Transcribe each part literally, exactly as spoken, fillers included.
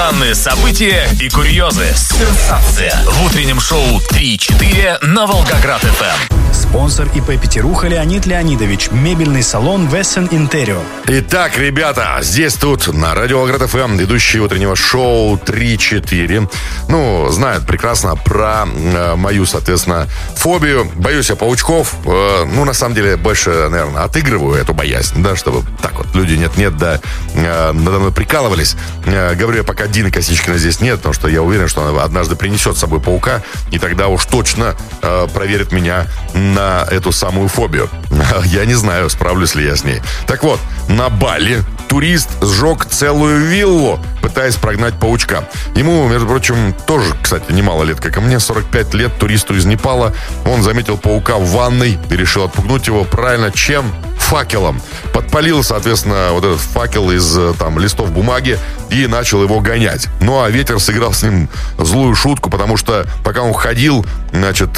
Долгожданные события и курьезы. Сенсация. В утреннем шоу три-четыре на Волгоград-эф эм. Спонсор ИП «Пятеруха» Леонид Леонидович. Мебельный салон Вессен Интерио. Итак, ребята, здесь тут на радио Волгоград-эф эм ведущие утреннего шоу три-четыре. Ну, знают прекрасно про э, мою, соответственно, фобию. Боюсь я паучков. Э, ну, на самом деле, больше, наверное, отыгрываю эту боязнь, да, чтобы так вот люди нет-нет, да, э, надо мной прикалывались. Э, говорю я, пока Дины Косичкина здесь нет, потому что я уверен, что она однажды принесет с собой паука, и тогда уж точно э, проверит меня на эту самую фобию. Я не знаю, справлюсь ли я с ней. Так вот, на Бали турист сжег целую виллу, пытаясь прогнать паучка. Ему, между прочим, тоже, кстати, немало лет, как и мне, сорок пять лет, туристу из Непала. Он заметил паука в ванной и решил отпугнуть его. Правильно, чем? Факелом. Подпалил, соответственно, вот этот факел из там листов бумаги и начал его гонять. Ну, а ветер сыграл с ним злую шутку, потому что пока он ходил, значит,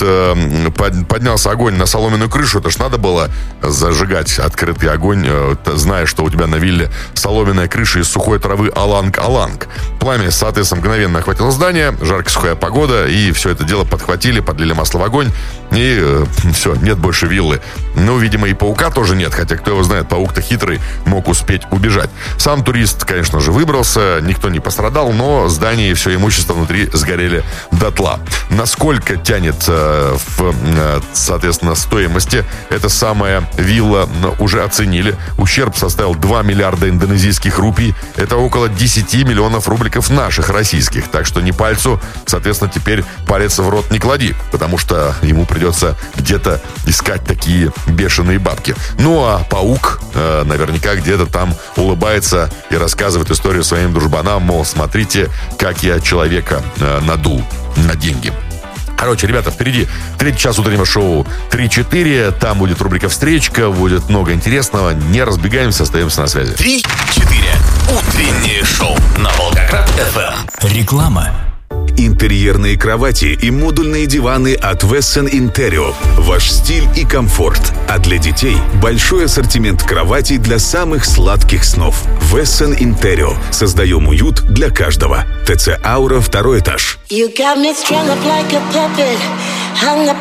поднялся огонь на соломенную крышу. Это ж надо было зажигать открытый огонь, зная, что у тебя на вилле соломенная крыша из сухой травы аланг-аланг. Пламя, соответственно, мгновенно охватило здание, жаркая сухая погода, и все это дело подхватили, подлили масло в огонь, и э, все, нет больше виллы. Ну, видимо, и паука тоже нет, хотя, кто его знает, паук-то хитрый, мог успеть убежать. Сам турист, конечно же, выбрался, никто не пострадал, но здание и все имущество внутри сгорели дотла. Насколько тянет э, в, э, соответственно, стоимости эта самая вилла, уже оценили. Ущерб составил два миллиарда индонезийских рупий. Это около десять миллионов рубликов наших, российских. Так что не пальцу, соответственно, теперь палец в рот не клади, потому что ему придется где-то искать такие бешеные бабки. Ну, а паук э, наверняка где-то там улыбается и рассказывает историю своим дружбанам, мол, смотрите, как я человека э, надул на деньги. Короче, ребята, впереди третий час утреннего шоу три-четыре. Там будет рубрика «Встречка», будет много интересного. Не разбегаемся, остаемся на связи. три-четыре. Утреннее шоу на Волгоград-эф эм. Реклама. Интерьерные кровати и модульные диваны от Вессен Интерио. Ваш стиль и комфорт. А для детей большой ассортимент кроватей для самых сладких снов. Вессен Интерио. Создаем уют для каждого. ТЦ Аура, второй этаж. You got me strung up like a puppet, hung up